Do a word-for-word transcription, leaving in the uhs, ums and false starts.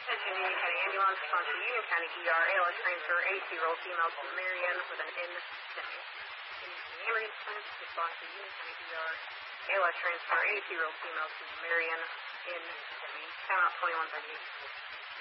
Attention Union County Ambulance, respond to Union County E R, A L S transfer, eighty-year-old female to Marion with an N seven. Union County Ambulance, respond to Union County E R, A L S transfer, eighty-two-year-old female to Marion in Timeout twenty-one thirty-eight.